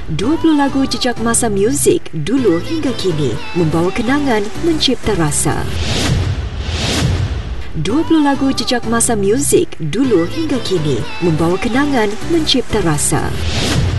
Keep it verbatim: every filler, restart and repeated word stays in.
dua puluh lagu jejak masa muzik dulu hingga kini, membawa kenangan, mencipta rasa. dua puluh lagu jejak masa muzik dulu hingga kini, membawa kenangan, mencipta rasa.